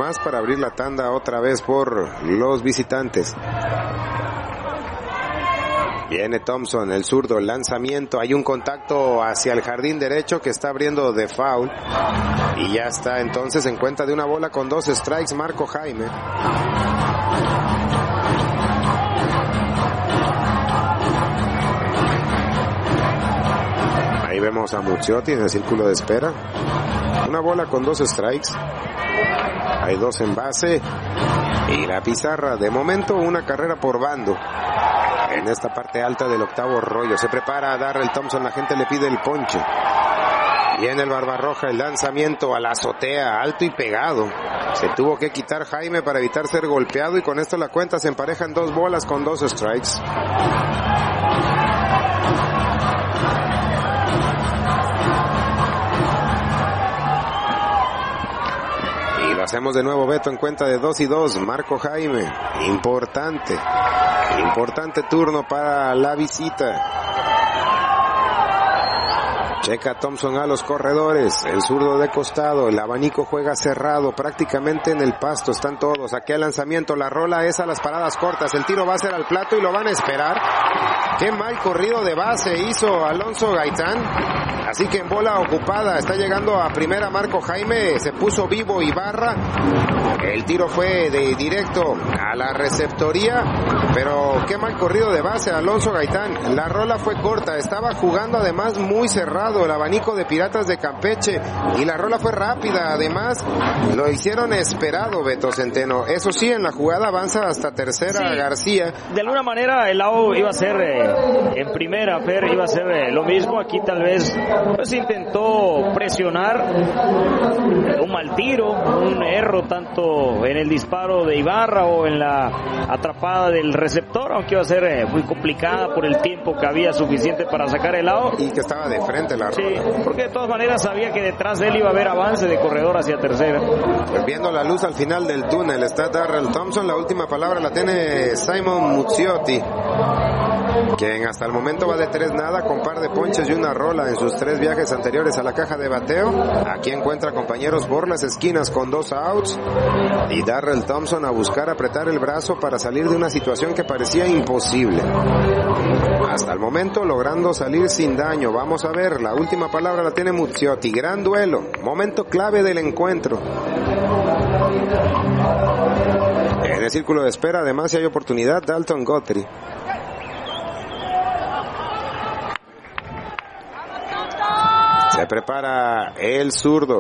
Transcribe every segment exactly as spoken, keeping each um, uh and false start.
más para abrir la tanda otra vez por los visitantes. Viene Thompson, el zurdo, el lanzamiento, hay un contacto hacia el jardín derecho que está abriendo de foul. Y ya está entonces en cuenta de una bola con dos strikes Marco Jaime. Ahí vemos a Muzziotti en el círculo de espera. Una bola con dos strikes. Hay dos en base. Y la pizarra, de momento, una carrera por bando. En esta parte alta del octavo rollo. Se prepara a Darrell Thompson. La gente le pide el ponche. Viene el Barbarroja, el lanzamiento a la azotea, alto y pegado. Se tuvo que quitar Jaime para evitar ser golpeado. Y con esto la cuenta se emparejan dos bolas con dos strikes. Hacemos de nuevo, Beto, en cuenta de dos y dos. Marco Jaime, importante, importante turno para la visita. Checa Thompson a los corredores, el zurdo de costado, el abanico juega cerrado, prácticamente en el pasto, están todos. Aquí el lanzamiento, la rola es a las paradas cortas, el tiro va a ser al plato y lo van a esperar. Qué mal corrido de base hizo Alonso Gaitán. Así que en bola ocupada está llegando a primera Marco Jaime, se puso vivo Ibarra. El tiro fue de directo a la receptoría, pero qué mal corrido de base Alonso Gaitán. La rola fue corta, estaba jugando además muy cerrado el abanico de Piratas de Campeche y la rola fue rápida, además lo hicieron esperado, Beto Centeno. Eso sí, en la jugada avanza hasta tercera sí, García. De alguna manera el lado iba a ser eh, en primera, Fer, iba a ser eh, lo mismo. Aquí tal vez pues intentó presionar, un mal tiro, un error tanto en el disparo de Ibarra o en la atrapada del receptor, aunque iba a ser eh, muy complicada por el tiempo que había suficiente para sacar el lado. Y que estaba de frente la rola. Sí, porque de todas maneras sabía que detrás de él iba a haber avance de corredor hacia tercera. Pues viendo la luz al final del túnel está Darrell Thompson, la última palabra la tiene Simon Muzziotti, quien hasta el momento va de tres nada con par de ponches y una rola en sus tres viajes anteriores a la caja de bateo. Aquí encuentra compañeros por las esquinas con dos outs y Darrell Thompson a buscar apretar el brazo para salir de una situación que parecía imposible. Hasta el momento logrando salir sin daño. Vamos a ver, la última palabra la tiene Muzziotti. Gran duelo, momento clave del encuentro. En el círculo de espera además si hay oportunidad, Dalton Guthrie. Se prepara el zurdo.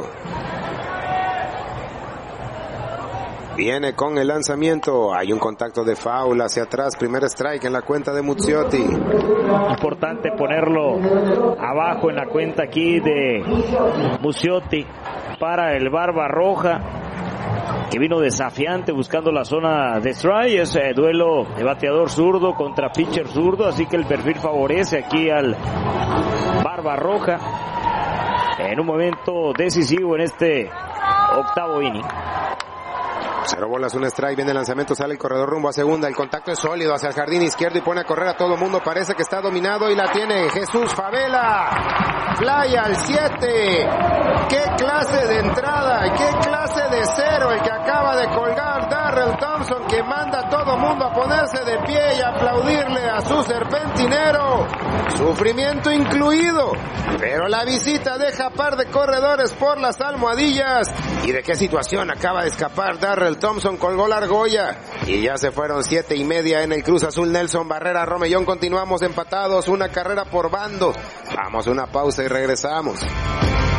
Viene con el lanzamiento. Hay un contacto de foul hacia atrás. Primer strike en la cuenta de Muzziotti. Importante ponerlo abajo en la cuenta aquí de Muzziotti para el Barbarroja, que vino desafiante buscando la zona de strike. Es eh, duelo de bateador zurdo contra pitcher zurdo, así que el perfil favorece aquí al Barbarroja en un momento decisivo en este octavo inning. Cero bolas, un strike, viene el lanzamiento, sale el corredor rumbo a segunda, el contacto es sólido hacia el jardín izquierdo y pone a correr a todo mundo, parece que está dominado y la tiene Jesús Favela, fly al siete, qué clase de entrada, qué clase de cero el que acaba de colgar Darrell Thompson, que manda a todo mundo a ponerse de pie y aplaudirle a su serpentinero, sufrimiento incluido, pero la visita deja par de corredores por las almohadillas. ¿Y de qué situación acaba de escapar Darrell Thompson? Colgó la argolla y ya se fueron siete y media en el Cruz Azul. Nelson Barrera, Romellón, continuamos empatados, una carrera por bando. Vamos a una pausa y regresamos.